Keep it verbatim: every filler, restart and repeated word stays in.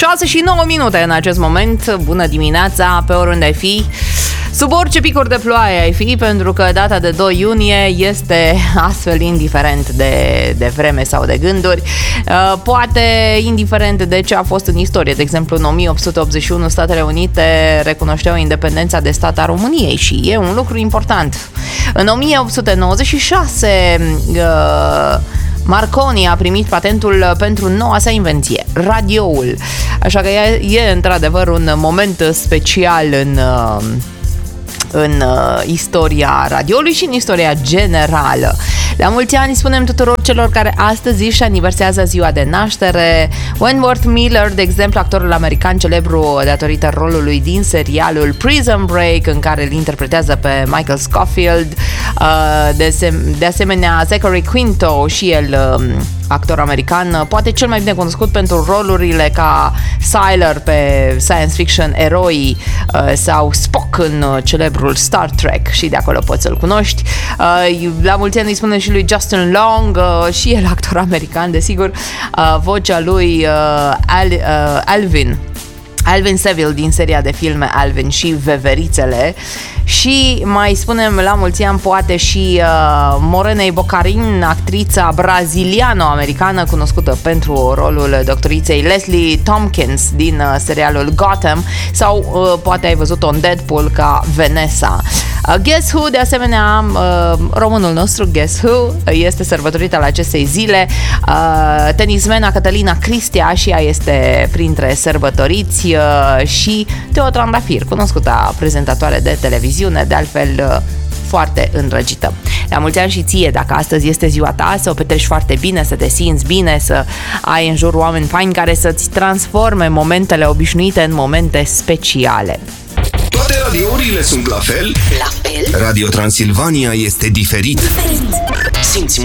șase și nouă minute în acest moment. Bună dimineața, pe oriunde ai fi, sub orice picuri de ploaie ai fi, pentru că data de doi iunie este astfel indiferent de, de vreme sau de gânduri, poate indiferent de ce a fost în istorie. De exemplu, în o mie opt sute optzeci și unu Statele Unite recunoșteau independența de stat a României și e un lucru important. În o mie opt sute nouăzeci și șase Marconi a primit patentul pentru noua sa invenție, radioul. Așa că e, e într-adevăr un moment special în în uh, istoria radioului și în istoria generală. La mulți ani spunem tuturor celor care astăzi își aniversează ziua de naștere. Wentworth Miller, de exemplu, actorul american celebru datorită rolului din serialul Prison Break, în care îl interpretează pe Michael Scofield. Uh, de, sem- de asemenea, Zachary Quinto, și el uh, actor american, poate cel mai bine cunoscut pentru rolurile ca Sylar pe science fiction eroi uh, sau Spock în uh, celebrul Star Trek, și de acolo poți să-l cunoști. Uh, la mulți ani îi spune și lui Justin Long, uh, și el actor american, desigur, uh, vocea lui uh, Al, uh, Alvin Alvin Seville din seria de filme Alvin și Veverițele. Și mai spunem la mulți ani poate și uh, Morenei Bocarin, actrița braziliano-americană cunoscută pentru rolul doctoriței Leslie Tompkins din uh, serialul Gotham, sau uh, poate ai văzut-o în Deadpool ca Vanessa. Uh, Guess Who, de asemenea, uh, românul nostru Guess Who este sărbătorită la acestei zile. Uh, tenismena Cătălina Cristea, și ea este printre sărbătoriți, uh, și Teo Trandafir, cunoscută prezentatoare de televiziune, de altfel foarte îndrăgită. La mulți ani și ție, dacă astăzi este ziua ta, să o petreci foarte bine, să te simți bine, să ai în jur oameni faini care să-ți transforme momentele obișnuite în momente speciale. Toate radiourile sunt la fel? La fel? Radio Transilvania este diferit. Diferit. Simți